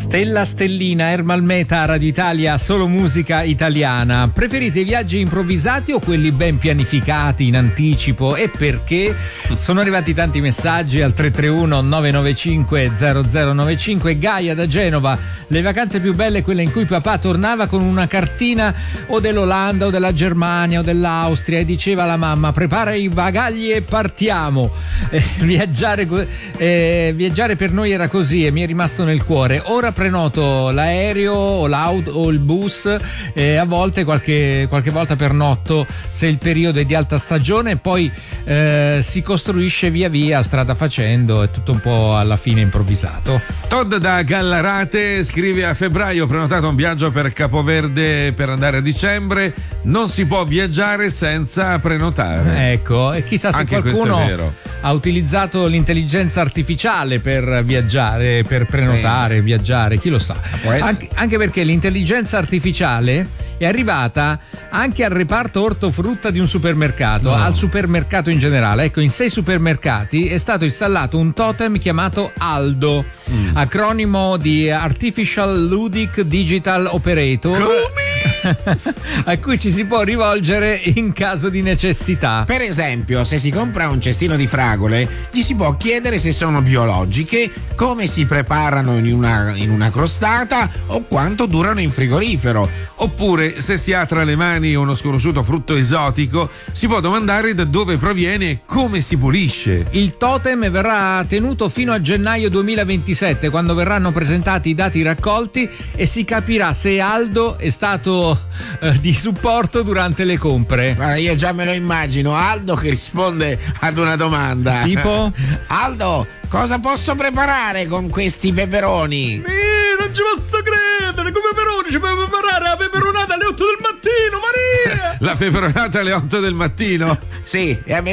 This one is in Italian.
Stella Stellina, Ermal Meta, Radio Italia, solo musica italiana. Preferite i viaggi improvvisati o quelli ben pianificati in anticipo? E perché? Sono arrivati tanti messaggi al 331 995 0095. Gaia da Genova: le vacanze più belle quelle in cui papà tornava con una cartina o dell'Olanda o della Germania o dell'Austria e diceva alla mamma: prepara i bagagli e partiamo. Viaggiare per noi era così e mi è rimasto nel cuore. Ora prenoto l'aereo o l'auto o il bus, e a volte qualche volta pernotto se il periodo è di alta stagione, e poi si costruisce via via strada facendo, è tutto un po' alla fine improvvisato. Todd da Gallarate scrive: a febbraio ho prenotato un viaggio per Capoverde per andare a dicembre, non si può viaggiare senza prenotare. Ecco, e chissà se anche qualcuno questo è vero. Ha utilizzato l'intelligenza artificiale per viaggiare, per prenotare, sì, viaggiare, chi lo sa. Anche perché l'intelligenza artificiale è arrivata anche al reparto ortofrutta di un supermercato, al supermercato in generale. Ecco, in 6 supermercati è stato installato un totem chiamato Aldo, acronimo di Artificial Ludic Digital Operator, a cui ci si può rivolgere in caso di necessità. Per esempio, se si compra un cestino di fragole, gli si può chiedere se sono biologiche, come si preparano in una crostata o quanto durano in frigorifero. Oppure, se si ha tra le mani uno sconosciuto frutto esotico, si può domandare da dove proviene e come si pulisce. Il totem verrà tenuto fino a gennaio 2027, quando verranno presentati i dati raccolti e si capirà se Aldo è stato di supporto durante le compre. Guarda, io già me lo immagino, Aldo che risponde ad una domanda. Tipo? Aldo, cosa posso preparare con questi peperoni? Non ci posso credere, come peperoni ci puoi preparare la peperonata alle 8 del mattino, Maria! La peperonata alle 8 del mattino? Sì, e a